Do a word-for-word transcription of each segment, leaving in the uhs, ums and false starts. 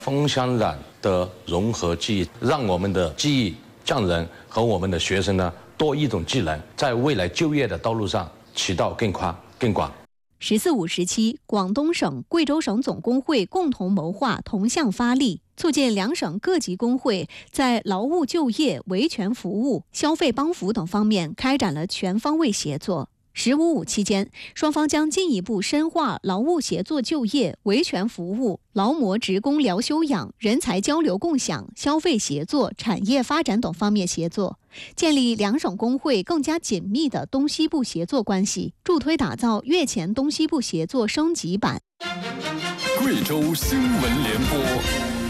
风香染的融合记忆，让我们的记忆匠人和我们的学生呢多一种技能，在未来就业的道路上起到更宽更广。 十四五时期，广东省、贵州省总工会共同谋划，同向发力，促进两省各级工会在劳务就业、维权服务、消费帮扶等方面开展了全方位协作。十五五期间，双方将进一步深化劳务协作就业、维权服务、劳模职工疗休养、人才交流共享、消费协作、产业发展等方面协作，建立两省工会更加紧密的东西部协作关系，助推打造粤黔东西部协作升级版。 贵州新闻联播。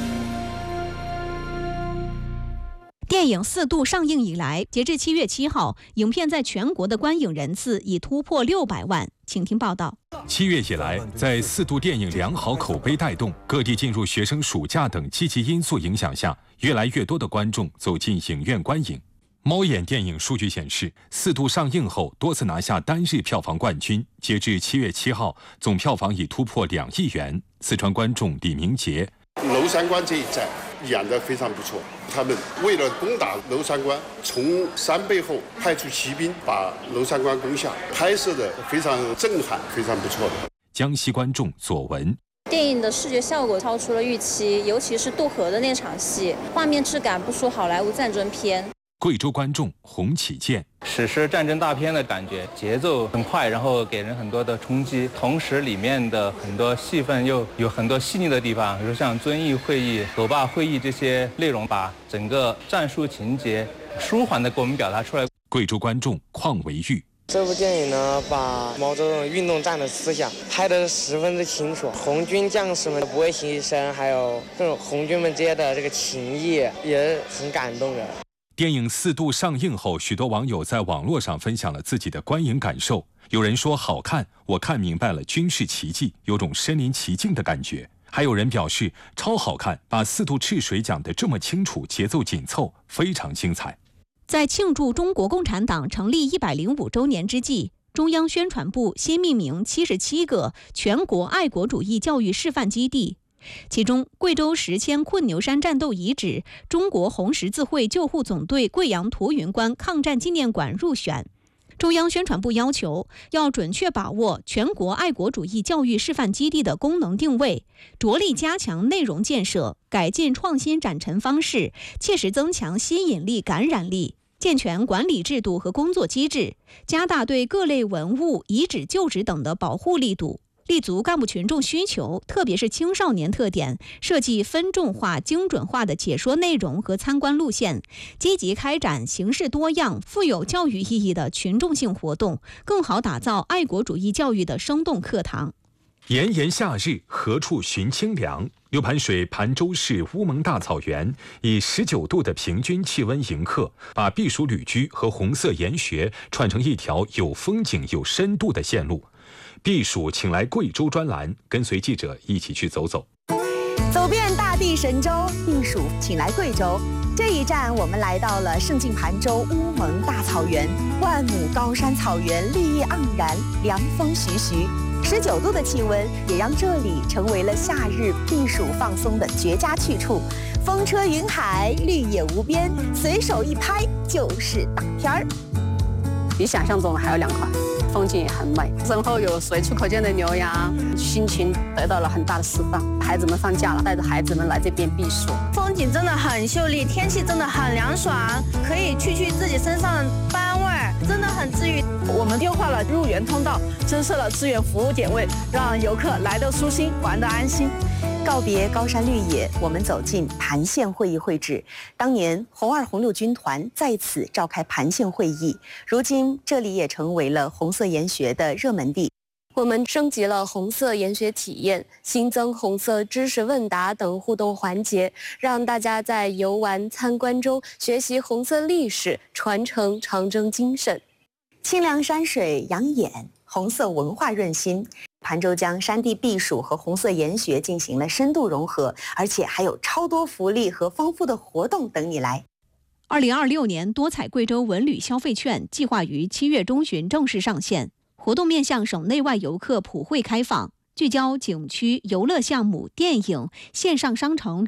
电影四度上映以来，截至七月七号，影片在全国的观影人次已突破六百万。请听报道。 七月以来，在四度电影良好口碑带动，各地进入学生暑假等积极因素影响下，越来越多的观众走进影院观影。猫眼电影数据显示，四度上映后多次拿下单日票房冠军。截至七月七号，总票房已突破两亿元。四川观众李明杰。 娄三官这一战演得非常不错，他们为了攻打娄三官，从山背后派出骑兵把娄三官攻下，拍摄的非常震撼，非常不错的。 江西观众左文。 电影的视觉效果超出了预期，尤其是渡河的那场戏，画面质感不输好莱坞战争片。 贵州观众洪启建。 史诗战争大片的感觉，节奏很快，然后给人很多的冲击，同时里面的很多戏份又有很多细腻的地方，比如像遵义会议、斗坝会议这些内容，把整个战术情节舒缓的给我们表达出来。 贵州观众邝维玉。 这部电影呢，把毛泽东运动战的思想拍得十分之清楚，红军将士们不畏牺牲，还有这种红军们之间的这个情谊，也很感动人。 电影四度上映后，许多网友在网络上分享了自己的观影感受。有人说好看，我看明白了军事奇迹，有种身临其境的感觉。还有人表示超好看，把四渡赤水讲得这么清楚，节奏紧凑，非常精彩。 在庆祝中国共产党成立一百零五周年之际，中央宣传部新命名七十七个全国爱国主义教育示范基地。其中，贵州石阡困牛山战斗遗址、中国红十字会救护总队贵阳图云关抗战纪念馆入选。中央宣传部要求，要准确把握全国爱国主义教育示范基地的功能定位，着力加强内容建设，改进创新展陈方式，切实增强吸引力、感染力。健全管理制度和工作机制，加大对各类文物、遗址、旧址等的保护力度。立足干部群众需求，特别是青少年特点，设计分众化、精准化的解说内容和参观路线，积极开展形式多样、富有教育意义的群众性活动，更好打造爱国主义教育的生动课堂。 炎炎夏日，何处寻清凉？六盘水盘州市乌蒙大草原以十九度的平均气温迎客，把避暑旅居和红色研学串成一条有风景、有深度的线路。避暑请来贵州专栏，跟随记者一起去走走。 走遍大地神州，避暑请来贵州。这一站，我们来到了盛晋盘州乌蒙大草原，万亩高山草原，绿意盎然，凉风徐徐。十九度的气温也让这里成为了夏日避暑放松的绝佳去处。风车云海，绿野无边，随手一拍就是大片儿。 比想象中还要凉快，风景也很美，身后有随处可见的牛羊，心情得到了很大的释放。孩子们放假了，带着孩子们来这边避暑， 风景真的很秀丽，天气真的很凉爽，可以去去自己身上的斑味儿，真的很治愈。 我们优化了入园通道，增设了志愿服务点位，让游客来得舒心，玩得安心。 告别高山绿野，我们走进盘县会议会址。当年红二红六军团在此召开盘县会议，如今这里也成为了红色研学的热门地。 我们升级了红色研学体验，新增红色知识问答等互动环节，让大家在游玩参观中学习红色历史，传承长征精神。 清凉山水养眼，红色文化润心。盘州将山地避暑和红色研学进行了深度融合，而且还有超多福利和丰富的活动等你来。 二零二六年多彩贵州文旅消费券计划于七月中旬正式上线，活动面向省内外游客普惠开放，聚焦景区、游乐项目、电影、线上商城、